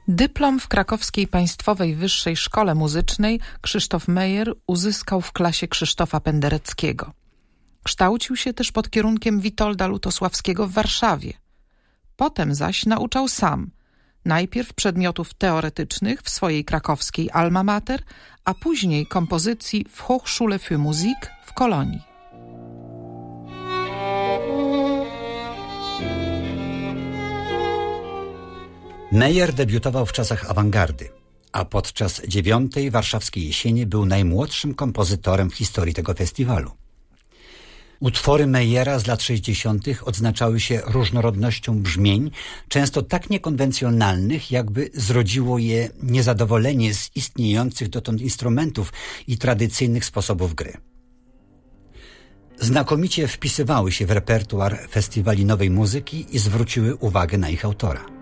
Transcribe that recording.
Dyplom w Krakowskiej Państwowej Wyższej Szkole Muzycznej Krzysztof Meyer uzyskał w klasie Krzysztofa Pendereckiego. Kształcił się też pod kierunkiem Witolda Lutosławskiego w Warszawie. Potem zaś nauczał sam, najpierw przedmiotów teoretycznych w swojej krakowskiej Alma Mater, a później kompozycji w Hochschule für Musik w Kolonii. Meyer debiutował w czasach awangardy, a podczas 9. warszawskiej jesieni był najmłodszym kompozytorem w historii tego festiwalu. Utwory Meyera z lat 60. odznaczały się różnorodnością brzmień, często tak niekonwencjonalnych, jakby zrodziło je niezadowolenie z istniejących dotąd instrumentów i tradycyjnych sposobów gry. Znakomicie wpisywały się w repertuar festiwali nowej muzyki i zwróciły uwagę na ich autora.